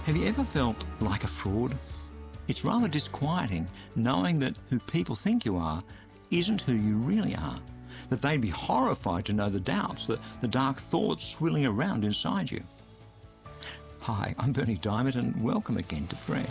Have you ever felt like a fraud? It's rather disquieting knowing that who people think you are isn't who you really are, that they'd be horrified to know the doubts, the dark thoughts swirling around inside you. Hi, I'm Bernie Diamond and welcome again to Fresh.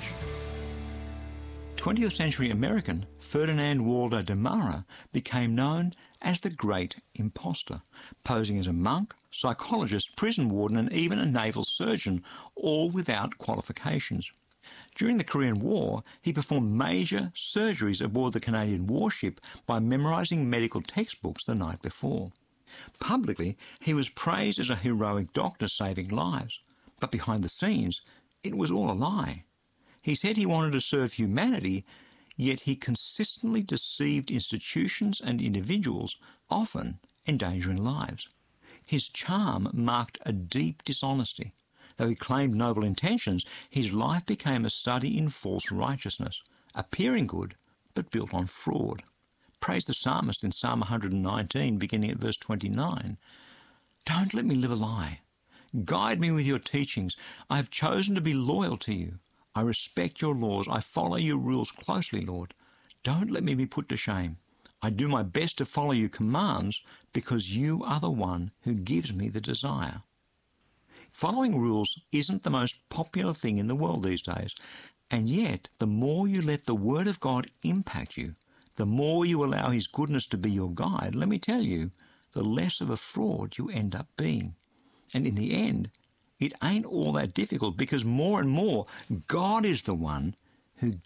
20th century American Ferdinand Waldo de Mara became known as the Great Imposter, posing as a monk, psychologist, prison warden and even a naval surgeon, all without qualifications. During the Korean War, he performed major surgeries aboard the Canadian warship by memorising medical textbooks the night before. Publicly, he was praised as a heroic doctor saving lives, but behind the scenes, it was all a lie. He said he wanted to serve humanity, yet he consistently deceived institutions and individuals, often endangering lives. His charm marked a deep dishonesty. Though he claimed noble intentions, his life became a study in false righteousness, appearing good, but built on fraud. Praise the psalmist in Psalm 119, beginning at verse 29. Don't let me live a lie. Guide me with your teachings. I have chosen to be loyal to you. I respect your laws. I follow your rules closely, Lord. Don't let me be put to shame. I do my best to follow your commands because you are the one who gives me the desire. Following rules isn't the most popular thing in the world these days, and yet the more you let the Word of God impact you, the more you allow His goodness to be your guide, let me tell you, the less of a fraud you end up being. And in the end, it ain't all that difficult because more and more, God is the one who